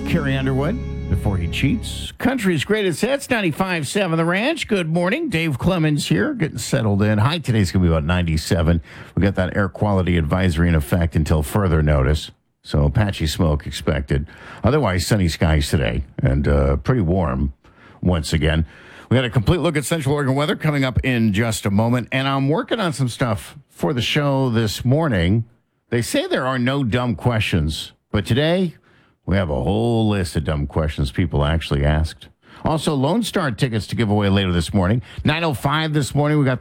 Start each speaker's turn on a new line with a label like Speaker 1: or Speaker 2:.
Speaker 1: Carrie Underwood, Before He Cheats. Country's greatest hits, 95.7 The Ranch. Good morning. Dave Clemens here, getting settled in. High today's going to be about 97. We got that air quality advisory in effect until further notice. So patchy smoke expected. Otherwise, sunny skies today and pretty warm once again. We got a complete look at Central Oregon weather coming up in just a moment. And I'm working on some stuff for the show this morning. They say there are no dumb questions, but today we have a whole list of dumb questions people actually asked. Also, Lone Star tickets to give away later this morning. 9:05 this morning, we got